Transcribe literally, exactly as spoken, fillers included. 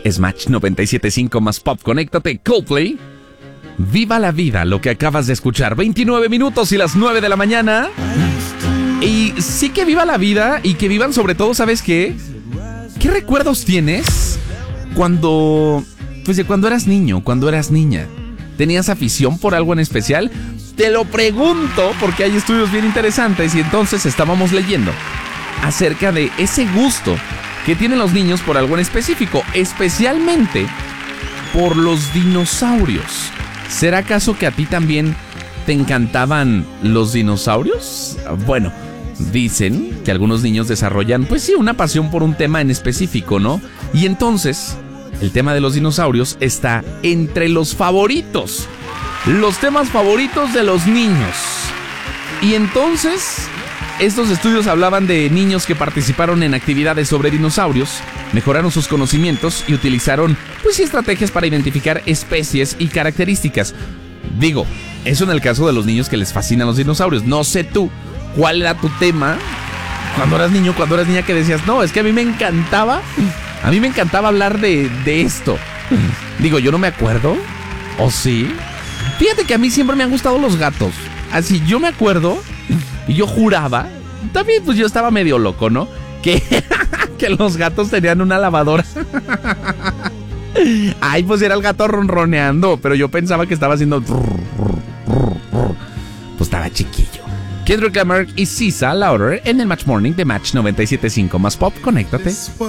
Es Match noventa y siete punto cinco más Pop. Conéctate, Coldplay. Viva la vida, lo que acabas de escuchar. veintinueve minutos y las nueve de la mañana. Y sí que viva la vida y que vivan sobre todo, ¿sabes qué? ¿Qué recuerdos tienes cuando, pues de cuando eras niño, cuando eras niña? ¿Tenías afición por algo en especial? Te lo pregunto porque hay estudios bien interesantes y entonces estábamos leyendo acerca de ese gusto que tienen los niños por algo en específico, especialmente por los dinosaurios. ¿Será acaso que a ti también te encantaban los dinosaurios? Bueno, dicen que algunos niños desarrollan, pues sí, una pasión por un tema en específico, ¿no? Y entonces, el tema de los dinosaurios está entre los favoritos. Los temas favoritos de los niños. Y entonces, estos estudios hablaban de niños que participaron en actividades sobre dinosaurios, mejoraron sus conocimientos y utilizaron, pues sí, estrategias para identificar especies y características. Digo, eso en el caso de los niños que les fascinan los dinosaurios. No sé tú, ¿cuál era tu tema cuando eras niño, cuando eras niña que decías, no, es que a mí me encantaba, a mí me encantaba hablar de, de esto? Digo, yo no me acuerdo, ¿o sí? Fíjate que a mí siempre me han gustado los gatos. Así, yo me acuerdo y yo juraba, también pues yo estaba medio loco, ¿no? Que, que los gatos tenían una lavadora. Ay, pues era el gato ronroneando, pero yo pensaba que estaba haciendo... Pues estaba chiquillo. Kendrick Lamar y Sisa Lauder en el Match Morning de Match noventa y siete punto cinco más Pop. Conéctate.